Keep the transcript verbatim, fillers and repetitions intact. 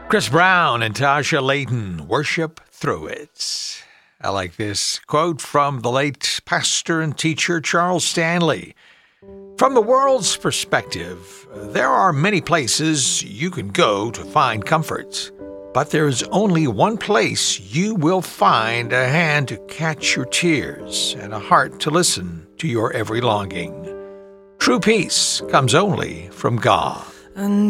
Chris Brown and Tasha Layton, Worship Through It. I like this quote from the late pastor and teacher Charles Stanley. From the world's perspective, there are many places you can go to find comfort, but there is only one place you will find a hand to catch your tears and a heart to listen to your every longing. True peace comes only from God.